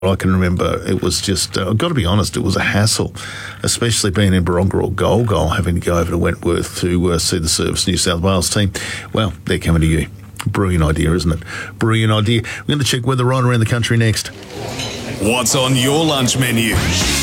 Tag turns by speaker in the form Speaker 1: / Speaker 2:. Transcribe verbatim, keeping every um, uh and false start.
Speaker 1: I can remember it was just, uh, I've got to be honest, it was a hassle, especially being in Baronga or Golgol, having to go over to Wentworth to uh, see the Service New South Wales team. Well, they're coming to you. Brilliant idea, isn't it? Brilliant idea. We're going to check weather right around the country next.
Speaker 2: What's on your lunch menu?